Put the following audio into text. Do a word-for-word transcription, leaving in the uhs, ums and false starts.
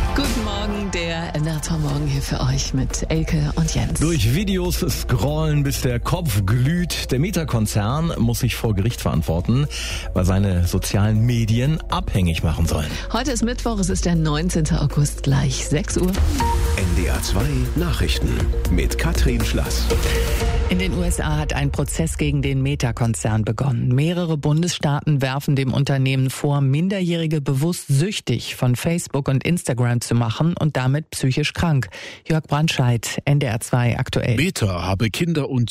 Guten Morgen, der N D R Morgen hier für euch mit Elke und Jens. Durch Videos scrollen, bis der Kopf glüht. Der Meta-Konzern muss sich vor Gericht verantworten, weil seine sozialen Medien abhängig machen sollen. Heute ist Mittwoch, es ist der neunzehnten August, gleich sechs Uhr. N D R zwei Nachrichten mit Katrin Schlass. In den U S A hat ein Prozess gegen den Meta-Konzern begonnen. Mehrere Bundesstaaten werfen dem Unternehmen vor, Minderjährige bewusst süchtig von Facebook und Instagram zu machen und damit psychisch krank. Jörg Brandscheid, N D R zwei aktuell. Meta habe Kinder und